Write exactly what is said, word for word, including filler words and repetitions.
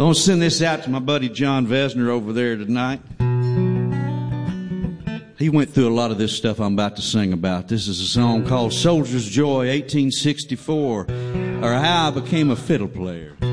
Gonna send this out to my buddy John Vesner over there tonight. He went through a lot of this stuff I'm about to sing about. This is a song called Soldier's Joy, eighteen sixty-four, or How I Became a Fiddle Player.